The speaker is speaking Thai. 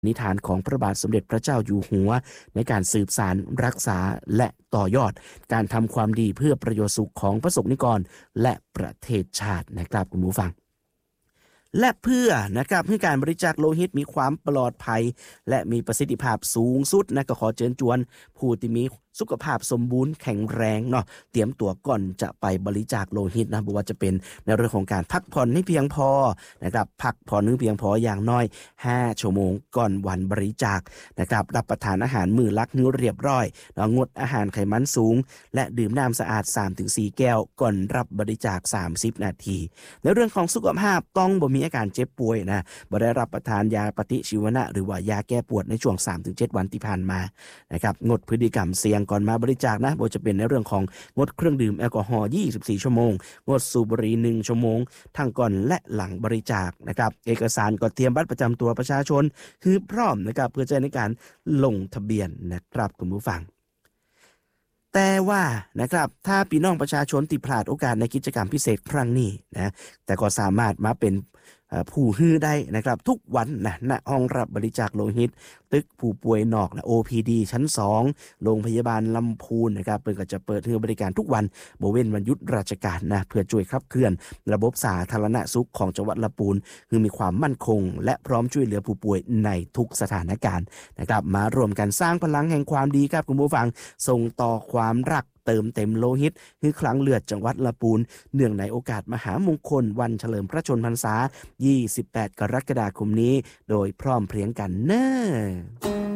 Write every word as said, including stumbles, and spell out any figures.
นิทานของพระบาทสมเด็จพระเจ้าอยู่หัวในการสืบสานรักษาและต่อยอดการทำความดีเพื่อประโยชน์สุขของประสบนิกรและประเทศชาตินะครับคุณผู้ฟังและเพื่อนะครับให้การบริจาคโลหิตมีความปลอดภัยและมีประสิทธิภาพสูงสุดนะก็ขอเชิญชวนผู้ที่มีสุขภาพสมบูรณ์แข็งแรงเนาะเตรียมตัวก่อนจะไปบริจาคโลหิตนะบ่ว่าจะเป็นในเรื่องของการพักผ่อนให้เพียงพอนะครับพักผ่อนให้เพียงพออย่างน้อยห้าชั่วโมงก่อนวันบริจาคนะครับรับประทานอาหารมื้อหลักมื้อเรียบร้อยแล้วงดอาหารไขมันสูงและดื่มน้ำสะอาด สามถึงสี่ แก้วก่อนรับบริจาคสามสิบนาทีในเรื่องของสุขภาพต้องบ่มีอาการเจ็บป่วยนะบ่ได้รับประทานยาปฏิชีวนะหรือว่ายาแก้ปวดในช่วง สามถึงเจ็ด วันที่ผ่านมานะครับงดพฤติกรรมเสี่ยงก่อนมาบริจาคนะบ่จะเป็นในเรื่องของงดเครื่องดื่มแอลกอฮอล์ยี่สิบสี่ชั่วโมงงดสูบบุหรี่หนึ่งชั่วโมงทั้งก่อนและหลังบริจาคนะครับเอกสารก็เตรียมบัตรประจำตัวประชาชนคือพร้อมนะครับเพื่อใช้ในการลงทะเบียนนะครับคุณผู้ฟังแต่ว่านะครับถ้าพี่น้องประชาชนที่พลาดโอกาสในกิจกรรมพิเศษครั้งนี้นะแต่ก็สามารถมาเป็นผู้ฮื้อได้นะครับทุกวันนะณห้องรับบริจาคโลหิตตึกผู้ป่วยนอกนะ โอ พี ดี ชั้นสองโรงพยาบาลลำพูนนะครับเพิ่นก็จะเปิดให้บริการทุกวันบ่เว้นวันหยุดราชการนะเพื่อช่วยขับเคลื่อนระบบสาธารณสุขของจังหวัดลำพูนคือมีความมั่นคงและพร้อมช่วยเหลือผู้ป่วยในทุกสถานการณ์นะครับมารวมกันสร้างพลังแห่งความดีครับคุณผู้ฟังส่งต่อความรักเติมเต็มโลหิตคือครั้งเลือดจังหวัดลำพูนเนื่องในโอกาสมหามงคลวันเฉลิมพระชนมพรรษายี่สิบแปดกรกฎาคมนี้โดยพร้อมเพรียงกันเน้อ